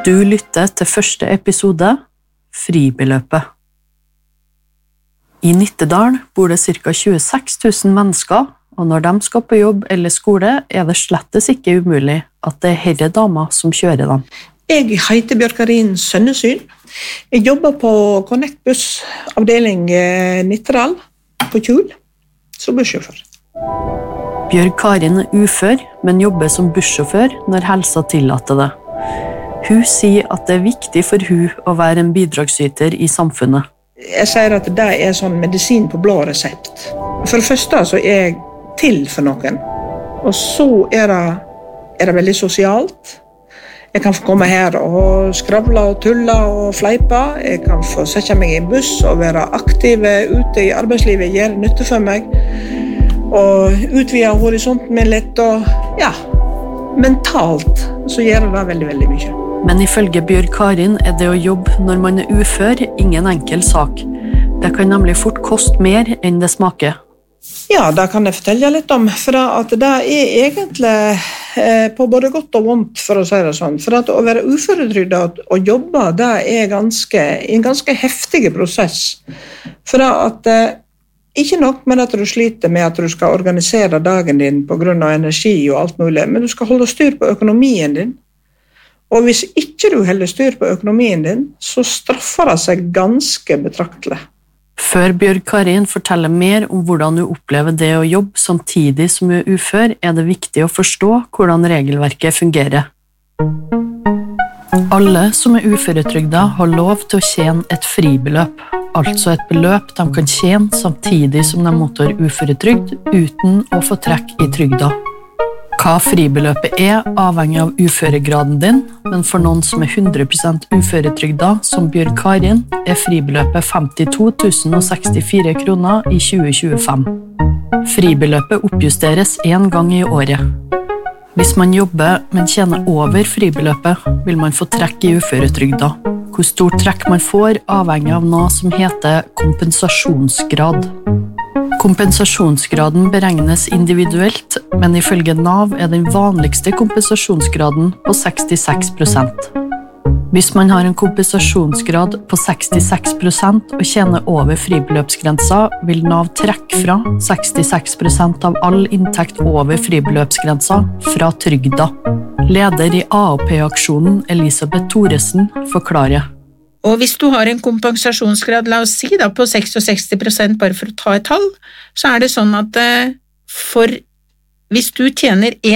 Du lytter til første episode, Fribeløpet. I Nittedal bor det ca. 26 000 mennesker, og når de skal på jobb eller skole, det slettes ikke umulig at det herre damer som kjører dem. Jeg heter Bjørkarin Sønnesyn. Jeg jobber på Connect Buss, avdeling Nittedal, på Kjul, som bussjåfør. Bjørkarin ufør, men jobber som bussjåfør når helsa tillater det. Hun sier at det viktig for hun å være en bidragsyter i samfunnet. Jeg sier at det sånn medisin på blå resept. For det første så jeg til for noen, og så det veldig sosialt. Jeg kan få komme her og skravle og tulle og fleipe. Jeg kan få sette meg i en buss og være aktiv ute i arbeidslivet, gjøre nytte for meg, og utvide horisonten min litt, og ja, mentalt så gjør det veldig, veldig mye. Men ifølge Bjørkarin det å jobbe når man ufør ingen enkel sak. Det kan nemlig fort koste mer enn det smaker. Ja, det kan jeg fortelle litt om, for at det egentlig på både godt og vondt, for å si det sånn. For at å være uføretrygdet og jobbe, det en ganske heftig prosess. For at ikke nok med at du sliter med at du skal organisere dagen din på grunn av energi og alt mulig, men du skal holde styr på økonomien din. Og hvis ikke du holder styr på økonomien din, så straffer det seg ganske betraktelig. Før Bjørkarin forteller mer om hvordan hun opplever det å jobbe samtidig som hun ufør, det viktig å forstå hvordan regelverket fungerer. Alle som uføretrygdet har lov til å tjene et fribeløp, altså et beløp de kan tjene samtidig som de mottar uføretrygd uten å få trekk i trygda. Hva fribeløpet avhenger av uføregraden din, men for noen som 100% uføretrygdet, som Bjørkarin, fribeløpet 52 064 kroner i 2025. Fribeløpet oppjusteres en gang i året. Hvis man jobber, men tjener over fribeløpet, vil man få trekk i uføretrygda. Hvor stort trekk man får avhenger av noe som heter kompensasjonsgrad. Kompensasjonsgraden beregnes individuelt, men ifølge NAV den vanligste kompensasjonsgraden på 66%. Hvis man har en kompensasjonsgrad på 66% og tjener over fribeløpsgrensa, vil NAV trekke fra 66% av all inntekt over fribeløpsgrensa fra trygda. Leder i AOP-aksjonen Elisabeth Thoresen forklarer. Og hvis du har en kompensasjonsgrad, la oss si da, på 66%, bare for å ta et tall, så det sånn at hvis du tjener